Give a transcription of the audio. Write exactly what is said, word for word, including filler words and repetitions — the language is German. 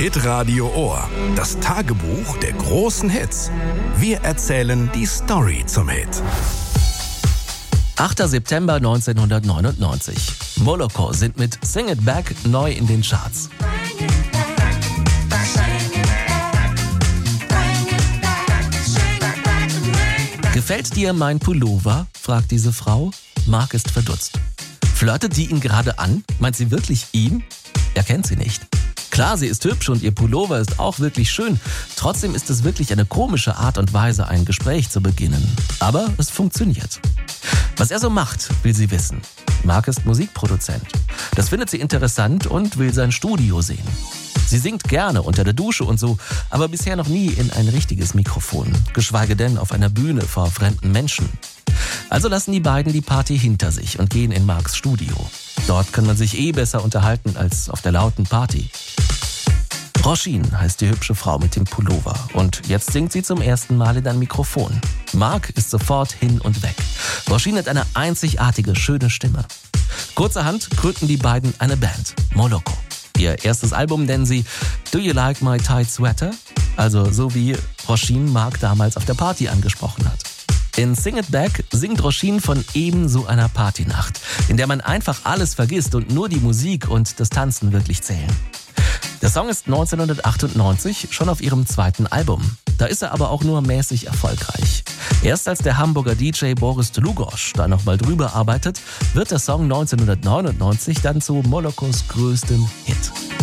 Hitradio Ohr, das Tagebuch der großen Hits. Wir erzählen die Story zum Hit. achter September neunzehnhundertneunundneunzig. Moloko sind mit Sing It Back neu in den Charts. Gefällt dir mein Pullover? Fragt diese Frau. Mark ist verdutzt. Flirtet sie ihn gerade an? Meint sie wirklich ihn? Er kennt sie nicht. Klar, sie ist hübsch und ihr Pullover ist auch wirklich schön. Trotzdem ist es wirklich eine komische Art und Weise, ein Gespräch zu beginnen. Aber es funktioniert. Was er so macht, will sie wissen. Mark ist Musikproduzent. Das findet sie interessant und will sein Studio sehen. Sie singt gerne unter der Dusche und so, aber bisher noch nie in ein richtiges Mikrofon, geschweige denn auf einer Bühne vor fremden Menschen. Also lassen die beiden die Party hinter sich und gehen in Marks Studio. Dort kann man sich eh besser unterhalten als auf der lauten Party. Roisin heißt die hübsche Frau mit dem Pullover und jetzt singt sie zum ersten Mal in ein Mikrofon. Mark ist sofort hin und weg. Roisin hat eine einzigartige, schöne Stimme. Kurzerhand gründen die beiden eine Band, Moloko. Ihr erstes Album nennen sie Do You Like My Tight Sweater? Also so wie Roisin Mark damals auf der Party angesprochen hat. In Sing It Back singt Roisin von ebenso einer Partynacht, in der man einfach alles vergisst und nur die Musik und das Tanzen wirklich zählen. Der Song ist neunzehnhundertachtundneunzig schon auf ihrem zweiten Album. Da ist er aber auch nur mäßig erfolgreich. Erst als der Hamburger D J Boris Dlugosch da nochmal drüber arbeitet, wird der Song neunzehnhundertneunundneunzig dann zu Molokos größtem Hit.